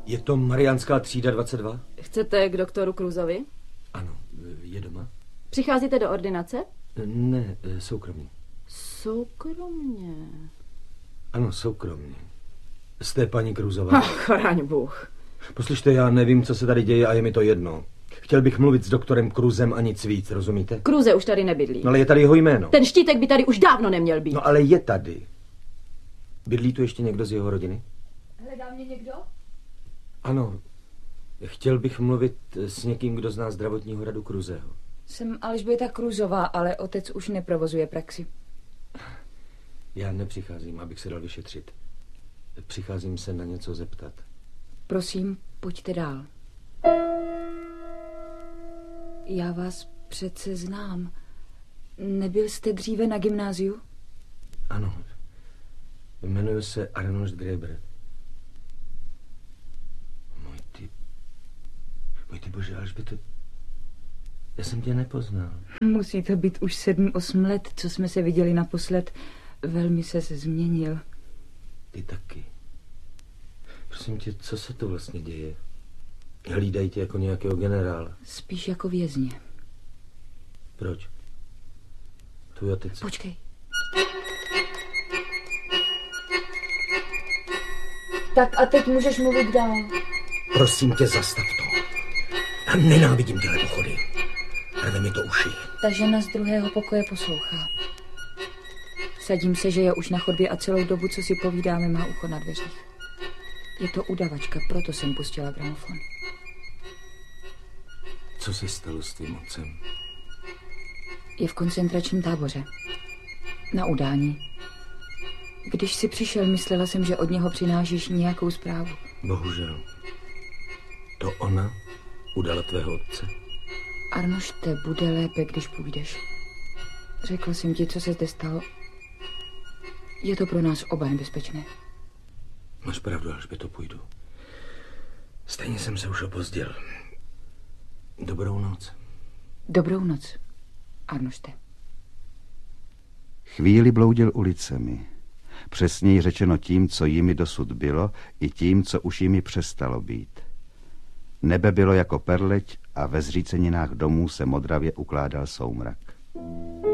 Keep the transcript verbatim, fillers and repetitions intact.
Je to Mariánská třída dvacet dva? Chcete k doktoru Cruzovi? Ano, je doma. Přicházíte do ordinace? Ne, soukromně. Soukromně? Ano, soukromně. Jste paní Cruzová? Ach, chraň Bůh. Poslyšte, já nevím, co se tady děje a je mi to jedno. Chtěl bych mluvit s doktorem Cruzem a nic víc, rozumíte? Cruze už tady nebydlí. No, ale je tady jeho jméno. Ten štítek by tady už dávno neměl být. No ale je tady. Bydlí tu ještě někdo z jeho rodiny? Hledá mě někdo? Ano. Chtěl bych mluvit s někým, kdo zná zdravotního radu Cruzeho. Jsem Alžběta Cruzová, ale otec už neprovozuje praxi. Já nepřicházím, abych se dal vyšetřit. Přicházím se na něco zeptat. Prosím, pojďte dál. Já vás přece znám. Nebyl jste dříve na gymnáziu? Ano. Jmenuji se Arnošt Gréber. Můj ty... Můj ty bože, Alžběto... Já jsem tě nepoznal. Musí to být už sedm, osm let, co jsme se viděli naposled. Velmi se změnil. Ty taky. Prosím tě, co se to vlastně děje? Hlídají tě jako nějakého generála. Spíš jako vězně. Proč? Tvůj otec. Počkej. Tak a teď můžeš mluvit dál. Prosím tě, zastav to. Já nenávidím tyhle pochody. Rve mi to uši. Ta žena z druhého pokoje poslouchá. Sadím se, že je už na chodbě a celou dobu, co si povídáme, má ucho na dveřích. Je to udavačka, proto jsem pustila gramofon. Co se stalo s tvým otcem? Je v koncentračním táboře. Na udání. Když si přišel, myslela jsem, že od něho přinášíš nějakou zprávu. Bohužel. To ona udala tvého otce? Arnošte, bude lépe, když půjdeš. Řekl jsem ti, co se zde stalo. Je to pro nás oba nebezpečné. Máš pravdu, Alžběto, půjdu. Stejně jsem se už opozdil. Dobrou noc. Dobrou noc, Arnošte. Chvíli bloudil ulicemi. Přesněji řečeno tím, co jimi dosud bylo, i tím, co už jimi přestalo být. Nebe bylo jako perleť a ve zříceninách domů se modravě ukládal soumrak.